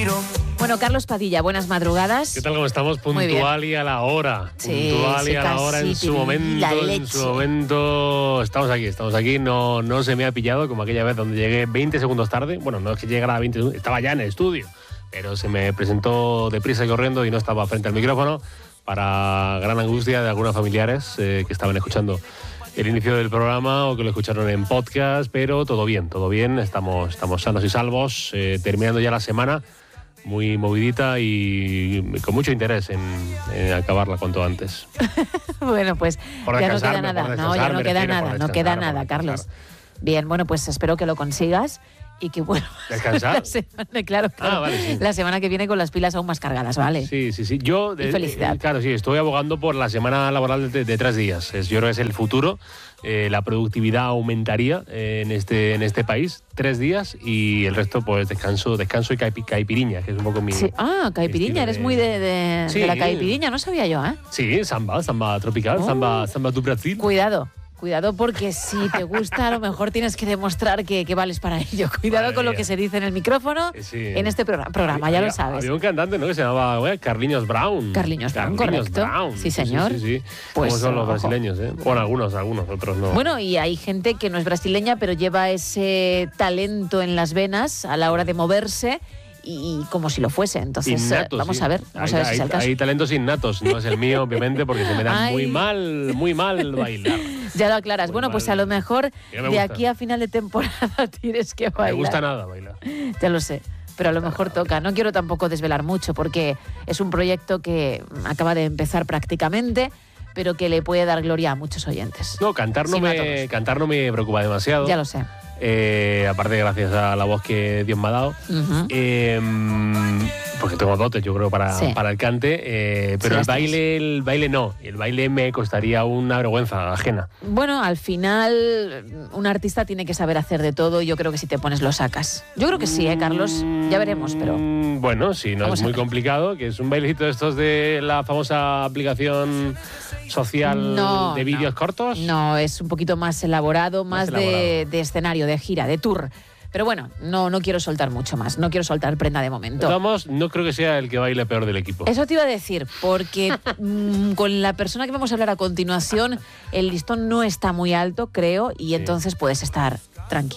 Bueno, Carlos Padilla, buenas madrugadas. ¿Qué tal? ¿Cómo estamos? Puntual y a la hora. Sí, Puntual y a la hora en su momento. Estamos aquí. No se me ha pillado como aquella vez donde llegué 20 segundos tarde. Bueno, no es que llegara a 20 segundos, estaba ya en el estudio. Pero se me presentó deprisa y corriendo y no estaba frente al micrófono, para gran angustia de algunos familiares que estaban escuchando el inicio del programa o que lo escucharon en podcast, pero todo bien. Estamos sanos y salvos, terminando ya la semana, muy movidita y con mucho interés en acabarla cuanto antes. Bueno, pues ya no queda nada. No queda nada, Carlos. Bien, bueno, pues espero que lo consigas y que bueno, ¿descansar? Claro. Vale, sí. La semana que viene con las pilas aún más cargadas, ¿vale? Sí. Yo, felicidad. Claro, sí, estoy abogando por la semana laboral de 3 días. Yo creo que es el futuro. La productividad aumentaría en este país. 3 días y el resto, pues descanso y caipiriña, que es un poco mi... Sí. Caipiriña, eres muy de la caipiriña, no sabía yo, ¿eh? Sí, samba tropical, samba do Brasil. Cuidado, porque si te gusta, a lo mejor tienes que demostrar que vales para ello. Cuidado con lo que se dice en el micrófono en este programa, ya lo sabes. Había un cantante, ¿no?, que se llamaba Carlinhos Brown. Carlinhos Brown, correcto. Sí, señor. Sí. Pues, como son los brasileños, ¿eh? Bueno, algunos, otros no. Bueno, y hay gente que no es brasileña, pero lleva ese talento en las venas a la hora de moverse y como si lo fuese. Entonces, innatos, vamos a ver si es el caso. Hay talentos innatos, no es el mío, obviamente, porque se me da muy mal bailar. Ya lo aclaras. Bueno, pues a lo mejor de aquí a final de temporada tienes que bailar. No me gusta nada bailar. Ya lo sé, pero a lo mejor toca. No quiero tampoco desvelar mucho porque es un proyecto que acaba de empezar prácticamente, pero que le puede dar gloria a muchos oyentes. No, cantar no me preocupa demasiado. Ya lo sé. Aparte, gracias a la voz que Dios me ha dado. Porque tengo dotes, yo creo, para el cante. Pero el baile no. El baile me costaría una vergüenza ajena. Bueno, al final, un artista tiene que saber hacer de todo y yo creo que si te pones lo sacas. Yo creo que sí, Carlos. Ya veremos, pero... Bueno, sí, no es muy complicado, que es un bailecito de estos de la famosa aplicación social de vídeos cortos. No, es un poquito más elaborado, más de escenario, de gira, de tour. Pero bueno, no quiero soltar mucho más. No quiero soltar prenda de momento. Vamos, no creo que sea el que baile peor del equipo. Eso te iba a decir, porque con la persona que vamos a hablar a continuación, el listón no está muy alto, creo, y entonces puedes estar tranquilo.